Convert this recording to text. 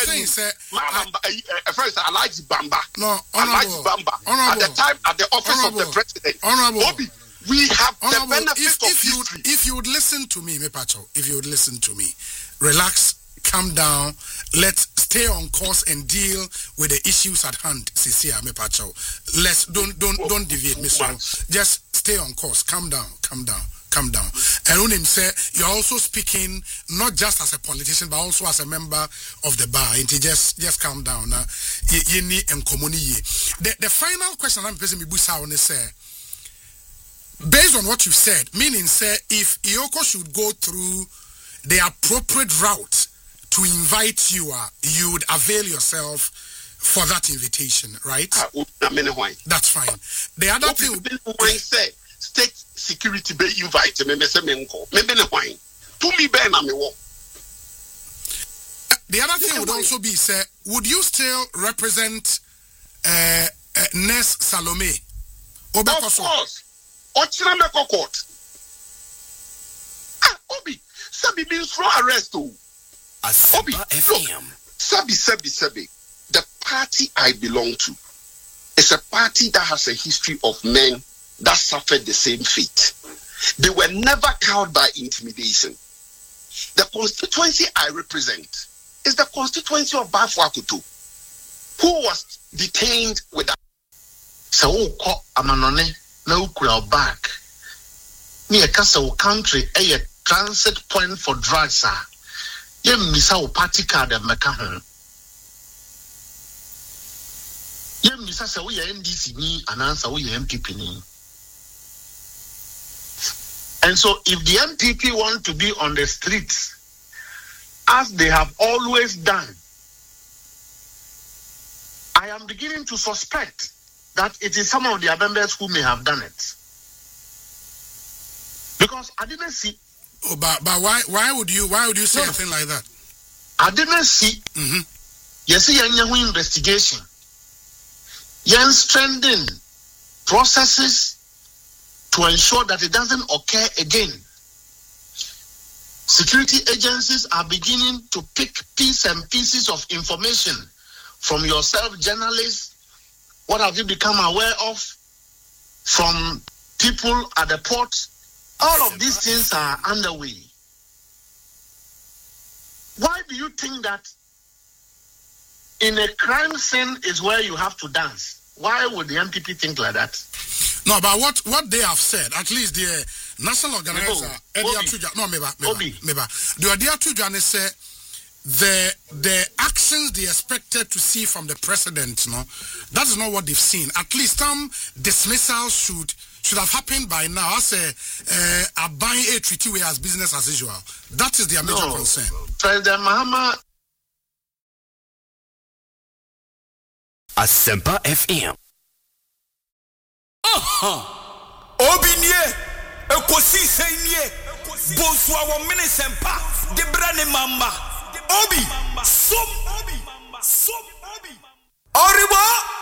saying, sir. First, I like Bamba. No, Honorable. At the time, at the office of the president. Honorable. Obi, we have the benefit of history. If you would listen to me, Mepacho, if you would listen to me, relax, calm down, let's stay on course and deal with the issues at hand, Cecilia Mepacho. Let's don't deviate, Mr. Just stay on course, calm down. And when him say you're also speaking not just as a politician but also as a member of the bar. And just calm down. You need the final question I'm facing me say, based on what you said, meaning say if Ioko should go through the appropriate route to invite you, you would avail yourself for that invitation, right? That's fine. The other thing would say state security be invite me say menko me be wine to me be na me wo. The other thing would also be say, would you still represent Ness Salome? Of course. Ochina court. Obi, Sabi means for arrest. Obi, Sabi. The party I belong to is a party that has a history of men that suffered the same fate. They were never cowed by intimidation. The constituency I represent is the constituency of Bafuakutu, who was detained with so amanone na ukura back. Ni ekasa wo country a transit point for drugs. Ye misa wo party card meka ho. Ye misa se wo ye NDC ni anansa wo ye MPP ni. And so if the MPP want to be on the streets, as they have always done, I am beginning to suspect that it is some of their members who may have done it. Because I didn't see. Oh, but why would you say anything like that? I didn't see. Yes, you investigation. You're strengthening processes to ensure that it doesn't occur again. Security agencies are beginning to pick pieces of information from yourself, journalists. What have you become aware of from people at the port? All of these things are underway. Why do you think that in a crime scene is where you have to dance? Why would the MPP think like that? No, but what they have said, at least the national organizer, the idea to say the actions they expected to see from the president, no, that is not what they've seen. At least some dismissals should have happened by now. I say buying a treaty way as business as usual. That is their major concern. President Mahama. Asempa FM. Obinye, ekosi senye, boswa wo minisempa, de brane mama. Obi, som. Oribo.